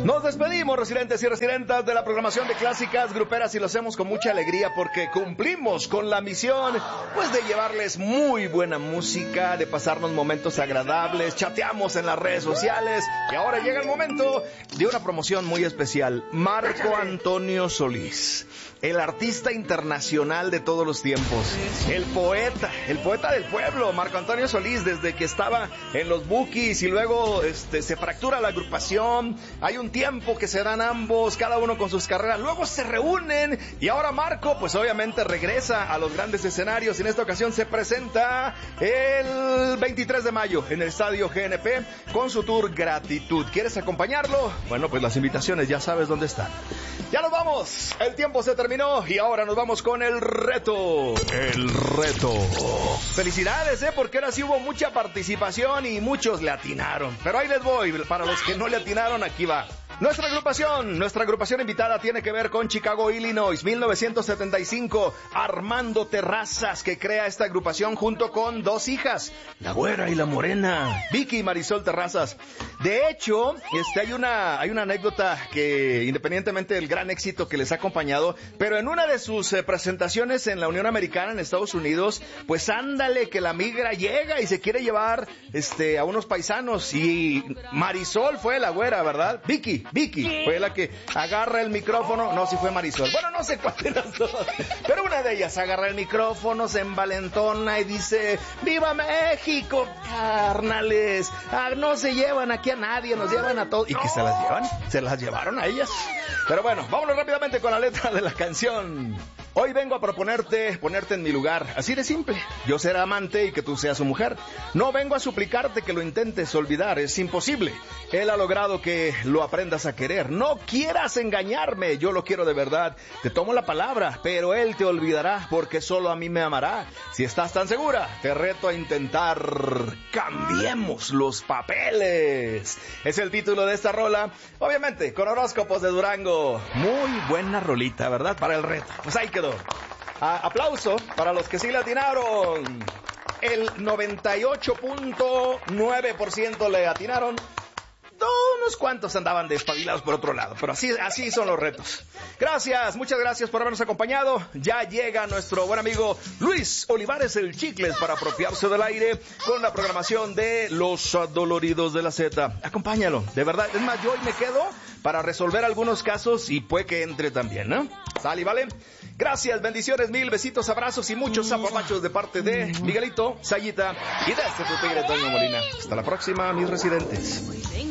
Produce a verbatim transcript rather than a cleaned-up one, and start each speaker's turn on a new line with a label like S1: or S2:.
S1: Nos despedimos, residentes y residentas, de la programación de Clásicas Gruperas, y lo hacemos con mucha alegría porque cumplimos con la misión, pues, de llevarles muy buena música, de pasarnos momentos agradables, chateamos en las redes sociales, y ahora llega el momento de una promoción muy especial. Marco Antonio Solís, el artista internacional de todos los tiempos, el poeta, el poeta del pueblo, Marco Antonio Solís, desde que estaba en los Bukis y luego este, se fractura la agrupación, hay un tiempo que se dan ambos, cada uno con sus carreras, luego se reúnen y ahora Marco pues obviamente regresa a los grandes escenarios. En esta ocasión se presenta el veintitrés de mayo en el Estadio G N P con su tour Gratitud. ¿Quieres acompañarlo? Bueno, pues las invitaciones ya sabes dónde están. Ya nos vamos, el tiempo se terminó y ahora nos vamos con el reto. El reto. Felicidades, eh, porque ahora sí hubo mucha participación y muchos le atinaron. Pero ahí les voy, para los que no le atinaron, aquí va. Nuestra agrupación, nuestra agrupación invitada tiene que ver con Chicago, Illinois, mil novecientos setenta y cinco. Armando Terrazas, que crea esta agrupación junto con dos hijas, la güera y la morena, Vicky y Marisol Terrazas. De hecho, este, hay una, hay una anécdota que, independientemente del gran éxito que les ha acompañado, pero en una de sus eh, presentaciones en la Unión Americana, en Estados Unidos, pues ándale que la migra llega y se quiere llevar este, a unos paisanos, y Marisol fue la güera, ¿verdad? Vicky. Vicky fue la que agarra el micrófono, no, si fue Marisol, bueno, no sé cuál de las dos, pero una de ellas agarra el micrófono, se envalentona y dice: ¡Viva México, carnales! Ah, no se llevan aquí a nadie, nos llevan a todos. ¿Y que se las llevan? Se las llevaron a ellas. Pero bueno, vámonos rápidamente con la letra de la canción. Hoy vengo a proponerte ponerte en mi lugar, así de simple. Yo ser amante y que tú seas su mujer. No vengo a suplicarte que lo intentes olvidar, es imposible. Él ha logrado que lo aprendas a querer. No quieras engañarme, yo lo quiero de verdad. Te tomo la palabra, pero él te olvidará porque solo a mí me amará. Si estás tan segura, te reto a intentar. Cambiemos los papeles. Es el título de esta rola, obviamente con horóscopos de Durango. Muy buena rolita, ¿verdad? Para el reto. Pues ahí quedó. A- aplauso para los que sí le atinaron. El noventa y ocho punto nueve por ciento le atinaron. Unos cuantos andaban despabilados por otro lado, pero así, así son los retos. Gracias, muchas gracias por habernos acompañado. Ya llega nuestro buen amigo Luis Olivares el Chicles para apropiarse del aire con la programación de Los Adoloridos de la Z. Acompáñalo, de verdad. Es más, yo hoy me quedo para resolver algunos casos y puede que entre también, ¿no? Sale, ¿vale? Gracias, bendiciones mil, besitos, abrazos y muchos zapapachos de parte de Miguelito, Sayita y de este tu tigre Toño Molina. Hasta la próxima, mis residentes.